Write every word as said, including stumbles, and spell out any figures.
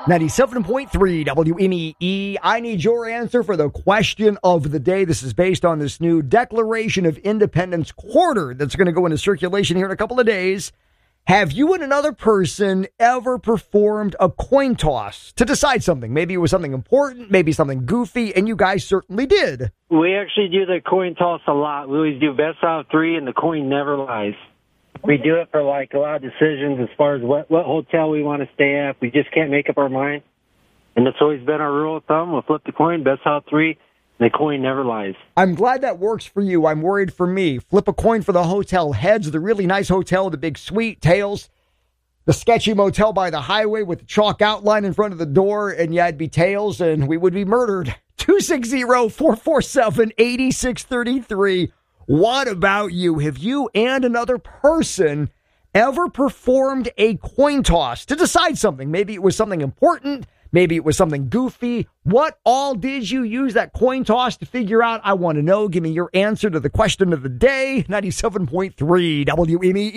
ninety-seven point three W M E E. I need your answer for the question of the day. This is based on this new Declaration of Independence quarter that's going to go into circulation here in a couple of days. Have you and another person ever performed a coin toss to decide something? Maybe it was something important, maybe something goofy, and you guys certainly did. We actually do the coin toss a lot. We always do best out of three, and the coin never lies. We do it for, like, a lot of decisions as far as what, what hotel we want to stay at. We just can't make up our mind. And it's always been our rule of thumb. We'll flip the coin, best out of three, and the coin never lies. I'm glad that works for you. I'm worried for me. Flip a coin for the hotel. Heads, the really nice hotel, the big suite. Tails, the sketchy motel by the highway with the chalk outline in front of the door. And yeah, it'd be tails, and we would be murdered. two six zero, four four seven, eight six three three. What about you? Have you and another person ever performed a coin toss to decide something? Maybe it was something important. Maybe it was something goofy. What all did you use that coin toss to figure out? I want to know. Give me your answer to the question of the day. ninety-seven point three W M E E.